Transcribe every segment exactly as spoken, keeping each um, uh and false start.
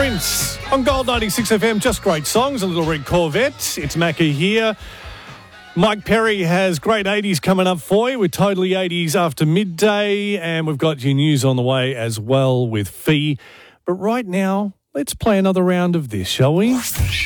Prince on Gold ninety-six F M. Just great songs. A Little Red Corvette. It's Macca here. Mike Perry has great eighties coming up for you. We're totally eighties after midday, and we've got your news on the way as well with Fee. But right now, let's play another round of this, shall we?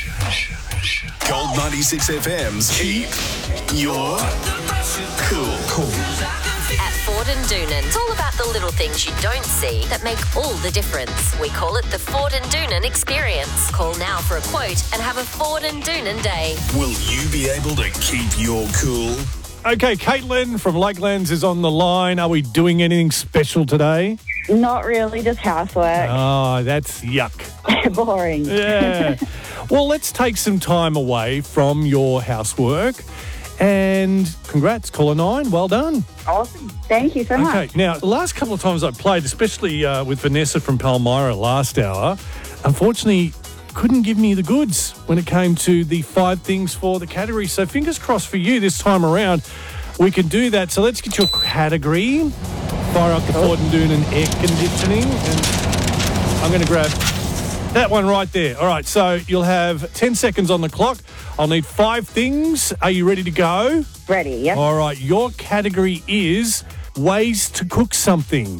Gold ninety-six F M's Keep Your Cool. Cool. At Ford and Doonan, it's all about the little things you don't see that make all the difference. We call it the Ford and Doonan experience. Call now for a quote and have a Ford and Doonan day. Will you be able to keep your cool? Okay, Caitlin from Lakelands is on the line. Are we doing anything special today? Not really, just housework. Oh, that's yuck. Boring. Yeah. Well, let's take some time away from your housework. And congrats, caller nine. Well done. Awesome. Thank you so much. Okay, now, the last couple of times I played, especially uh, with Vanessa from Palmyra last hour, unfortunately couldn't give me the goods when it came to the five things for the category. So fingers crossed for you this time around. We can do that. So let's get your category. Fire up the Ford and Doonan air conditioning. And I'm going to grab that one right there. All right, so you'll have ten seconds on the clock. I'll need five things. Are you ready to go? Ready, yep. All right, your category is ways to cook something.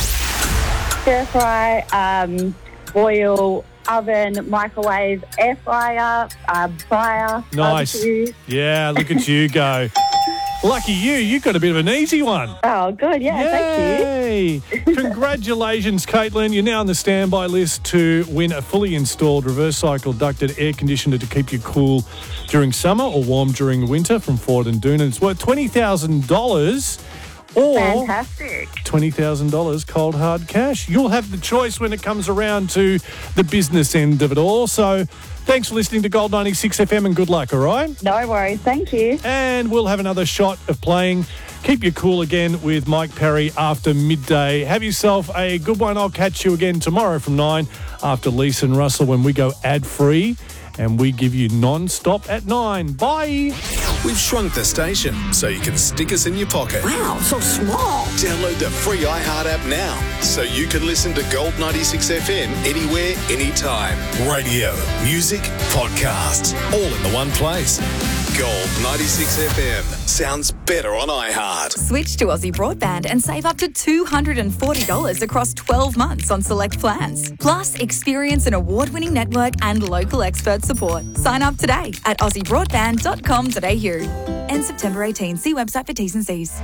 Stir fry, um, boil, oven, microwave, air fryer, uh, fryer. Nice. Barbecue. Yeah, look at you go. Lucky you, you got a bit of an easy one. Oh, good, yeah, Yay. thank you. Congratulations, Caitlin. You're now on the standby list to win a fully installed reverse cycle ducted air conditioner to keep you cool during summer or warm during winter from Ford and Doonan. It's worth twenty thousand dollars or Fantastic. twenty thousand dollars cold hard cash. You'll have the choice when it comes around to the business end of it all. So thanks for listening to Gold ninety-six F M and good luck, all right? No worries, thank you. And we'll have another shot of playing Keep You Cool again with Mike Perry after midday. Have yourself a good one. I'll catch you again tomorrow from nine after Lisa and Russell when we go ad-free and we give you non-stop at nine. Bye. We've shrunk the station so you can stick us in your pocket. Wow, so small. Download the free iHeart app now so you can listen to Gold ninety-six F M anywhere, anytime. Radio, music, podcasts, all in the one place. Gold ninety-six F M sounds better on iHeart. Switch to Aussie Broadband and save up to two hundred forty dollars across twelve months on select plans. Plus, experience an award-winning network and local expert support. Sign up today at aussie broadband dot com dot a u. End September eighteenth. See website for T's and C's.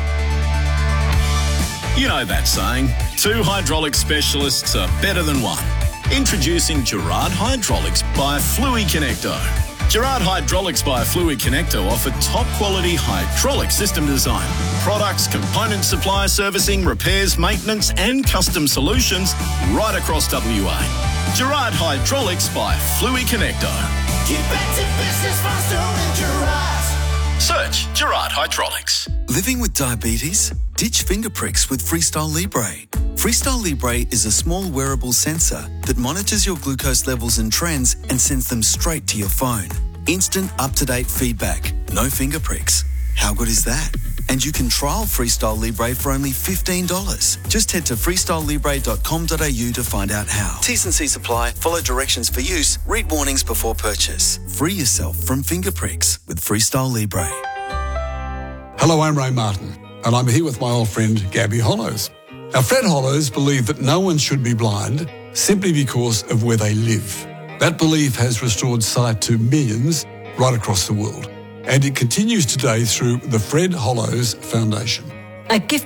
You know that saying, two hydraulic specialists are better than one. Introducing Gerard Hydraulics by Fluid Connecto. Gerard Hydraulics by Fluid Connecto offer top-quality hydraulic system design, products, component supply, servicing, repairs, maintenance and custom solutions right across W A. Gerard Hydraulics by Fluid Connecto. Get back to business faster with Gerard. Search Gerard Hydraulics. Living with diabetes? Ditch finger pricks with Freestyle Libre. Freestyle Libre is a small wearable sensor that monitors your glucose levels and trends and sends them straight to your phone. Instant, up-to-date feedback. No finger pricks. How good is that? And you can trial Freestyle Libre for only fifteen dollars. Just head to freestyle libre dot com dot a u to find out how. T's and C's apply. Follow directions for use. Read warnings before purchase. Free yourself from finger pricks with Freestyle Libre. Hello, I'm Ray Martin, and I'm here with my old friend Gabby Hollows. Now, Fred Hollows believed that no one should be blind simply because of where they live. That belief has restored sight to millions right across the world, and it continues today through the Fred Hollows Foundation. A gift